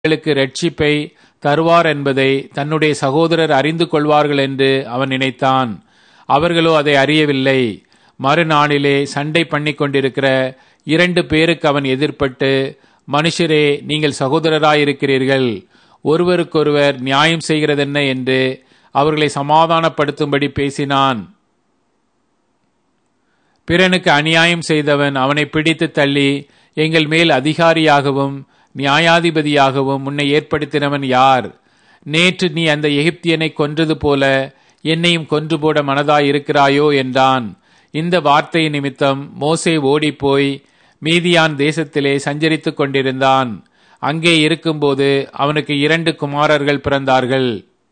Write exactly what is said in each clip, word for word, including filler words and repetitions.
அவர்களுக்கு இரட்சிப்பை தருவார் என்பதை தன்னுடைய சகோதரர் அறிந்து கொள்வார்கள் என்று அவன் நினைத்தான். அவர்களோ அதை அறியவில்லை. மறுநாளிலே சண்டை பண்ணி கொண்டிருக்கிற இரண்டு பேருக்கு அவன் எதிர்பட்டு, மனுஷரே, நீங்கள் சகோதரராயிருக்கிறீர்கள், ஒருவருக்கொருவர் நியாயம் செய்கிறதென்ன என்று அவர்களை சமாதானப்படுத்தும்படி பேசினான். பிறனுக்கு அநியாயம் செய்தவன் அவனை பிடித்து தள்ளி, எங்கள் மேல் அதிகாரியாகவும் நியாயாதிபதியாகவும் உன்னை ஏற்படுத்தினவன் யார்? நேற்று நீ அந்த எகிப்தியனை கொன்றது போல என்னையும் கொன்று போட மனதாய் இருக்கிறாயோ என்றான். இந்த வார்த்தை நிமித்தம் மோசே ஓடிப்போய் மீதியான் தேசத்திலே சஞ்சரித்துக் கொண்டிருந்தான். அங்கே இருக்கும்போது அவனுக்கு இரண்டு குமாரர்கள் பிறந்தார்கள்.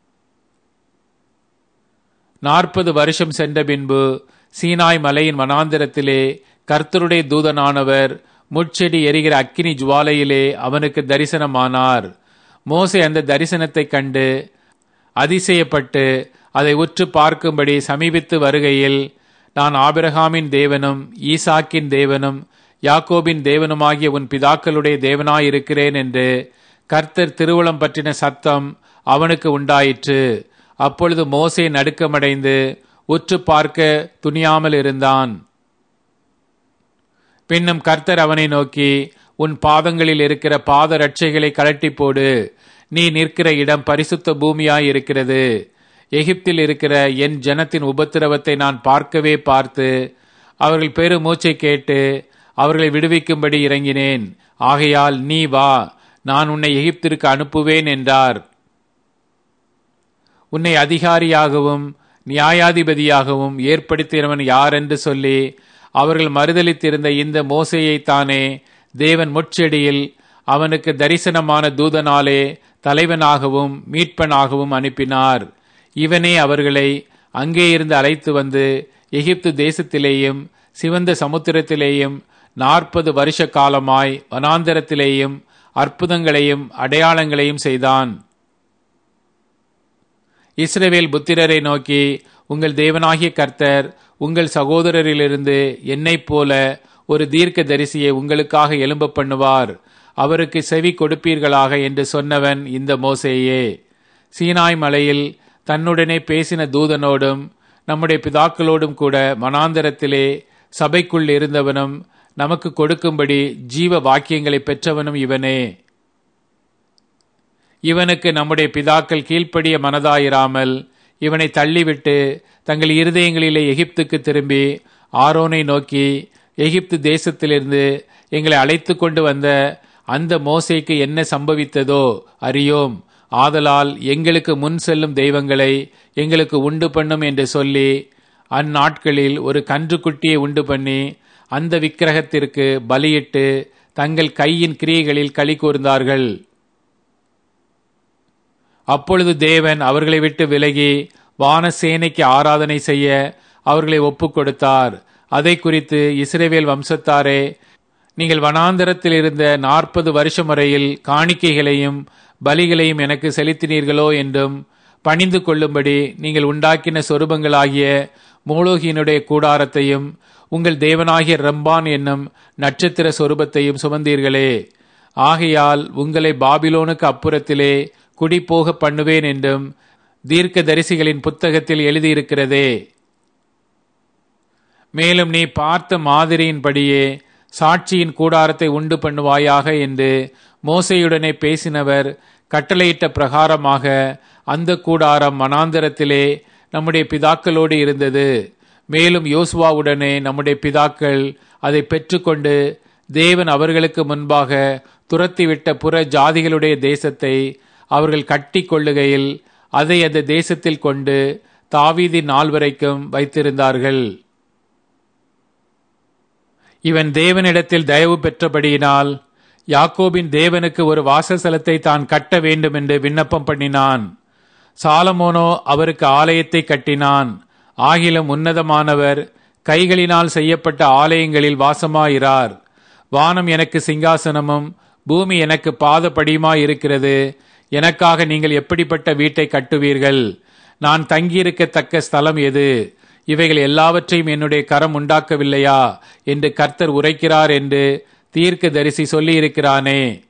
நாற்பது வருஷம் சென்ற பின்பு சீனாய் மலையின் வனாந்திரத்திலே கர்த்தருடைய தூதனானவர் முட்செடி எரிகிற அக்கினி ஜுவாலையிலே அவனுக்கு தரிசனமானார். மோசே அந்த தரிசனத்தை கண்டு அதிசயப்பட்டு அதை உற்று பார்க்கும்படி சமீபித்து வருகையில், நான் ஆபிரகாமின் தேவனும் ஈசாக்கின் தேவனும் யாக்கோபின் தேவனுமாகிய உன் பிதாக்களுடைய தேவனாயிருக்கிறேன் என்று கர்த்தர் திருவுளம் பற்றின சத்தம் அவனுக்கு உண்டாயிற்று. அப்பொழுது மோசே நடுக்கமடைந்து உற்று பார்க்க துணியாமல் இருந்தான். பின்னும் கர்த்தர் அவனை நோக்கி, உன் பாதங்களில் இருக்கிற பாத ரட்சைகளை கழட்டி போடு, நீ நிற்கிற இடம் பரிசுத்த பூமியாய் இருக்கிறது. எகிப்தில் இருக்கிற என் ஜனத்தின் உபத்திரவத்தை நான் பார்க்கவே பார்த்து அவர்கள் பெரு மூச்சை கேட்டு அவர்களை விடுவிக்கும்படி இறங்கினேன். ஆகையால் நீ வா, நான் உன்னை எகிப்திற்கு அனுப்புவேன் என்றார். உன்னை அதிகாரியாகவும் நியாயாதிபதியாகவும் ஏற்படுத்தினவன் யார் என்று சொல்லி அவர்கள் மறுதலித்திருந்த இந்த மோசேயைத்தானே தேவன் முட்செடியில் அவனுக்கு தரிசனமான தூதனாலே தலைவனாகவும் மீட்பனாகவும் அனுப்பினார். இவனே அவர்களை அங்கே இருந்து அழைத்து வந்து எகிப்து தேசத்திலேயும் சிவந்த சமுத்திரத்திலேயும் நாற்பது வருஷ காலமாய் வனாந்தரத்திலேயும் அற்புதங்களையும் அடையாளங்களையும் செய்தான். இஸ்ரவேல் புத்திரரை நோக்கி, உங்கள் தேவனாகிய கர்த்தர் உங்கள் சகோதரரிலிருந்து என்னைப் போல ஒரு தீர்க்க தரிசியை உங்களுக்காக எழும்ப பண்ணுவார், அவருக்கு செவி கொடுப்பீர்களாக என்று சொன்னவன் இந்த மோசேயே. சீனாய் மலையில் தன்னுடனே பேசின தூதனோடும் நம்முடைய பிதாக்களோடும் கூட மனாந்தரத்திலே சபைக்குள் இருந்தவனும் நமக்கு கொடுக்கும்படி ஜீவ வாக்கியங்களை பெற்றவனும் இவனே. இவனுக்கு நம்முடைய பிதாக்கள் கீழ்ப்படிய மனதாயிராமல் இவனை தள்ளிவிட்டு தங்கள் இருதயங்களிலே எகிப்துக்கு திரும்பி ஆரோனை நோக்கி, எகிப்து தேசத்திலிருந்து எங்களை அழைத்து கொண்டு வந்த அந்த மோசேக்கு என்ன சம்பவித்ததோ அறியோம். ஆதலால் எங்களுக்கு முன் செல்லும் தெய்வங்களை எங்களுக்கு உண்டு பண்ணும் என்று சொல்லி அந்நாட்களில் ஒரு கன்றுக்குட்டியை உண்டு பண்ணி அந்த விக்கிரகத்திற்கு பலியிட்டு தங்கள் கையின் கிரியைகளில் களி கூர்ந்தார்கள். அப்பொழுது தேவன் அவர்களை விட்டு விலகி வானசேனைக்கு ஆராதனை செய்ய அவர்களை ஒப்புக் கொடுத்தார். அதை குறித்து இஸ்ரவேல் வம்சத்தாரே, நீங்கள் வனாந்தரத்தில் இருந்த நாற்பது வருஷம் வரையில் காணிக்கைகளையும் பலிகளையும் எனக்கு செலுத்தினீர்களோ என்றும், பணிந்து கொள்ளும்படி நீங்கள் உண்டாக்கின சொரூபங்களாகிய மோலோகியினுடைய கூடாரத்தையும் உங்கள் தேவனாகிய ரம்பான் என்னும் நட்சத்திர சொரூபத்தையும் சுமந்தீர்களே. ஆகையால் உங்களை பாபிலோனுக்கு அப்புறத்திலே குடிபோக பண்ணுவேன் என்றும் தீர்க்க தரிசிகளின் புத்தகத்தில் எழுதியிருக்கிறதே. மேலும் நீ பார்த்த மாதிரியின்படியே சாட்சியின் கூடாரத்தை உண்டு பண்ணுவாயாக என்று மோசேயுடனே பேசினவர் கட்டளையிட்ட பிரகாரமாக அந்த கூடாரம் வனாந்தரத்திலே நம்முடைய பிதாக்களோடு இருந்தது. மேலும் யோசுவாவுடனே நம்முடைய பிதாக்கள் அதை பெற்றுக்கொண்டு தேவன் அவர்களுக்கு முன்பாக துரத்திவிட்ட புற ஜாதிகளுடைய தேசத்தை அவர்கள் கட்டி கொள்ளுகையில் அதை அந்த தேசத்தில் கொண்டு தாவீதின் நாள் வரைக்கும் வைத்திருந்தார்கள். இவன் தேவனிடத்தில் தயவு பெற்றபடியினால் யாக்கோபின் தேவனுக்கு ஒரு வாசஸ்தலத்தை தான் கட்ட வேண்டும் என்று விண்ணப்பம் பண்ணினான். சாலமோனோ அவருக்கு ஆலயத்தை கட்டினான். ஆகிலும் உன்னதமானவர் கைகளினால் செய்யப்பட்ட ஆலயங்களில் வாசமாயிரார். வானம் எனக்கு சிங்காசனமும் பூமி எனக்கு பாதப்படியுமாயிருக்கிறது. எனக்காக நீங்கள் எப்படிப்பட்ட வீட்டை கட்டுவீர்கள்? நான் தங்கியிருக்கத்தக்க ஸ்தலம் எது? இவைகள் எல்லாவற்றையும் என்னுடைய கரம் உண்டாக்கவில்லையா என்று கர்த்தர் உரைக்கிறார் என்று தீர்க்க தரிசி சொல்லி இருக்கிறானே.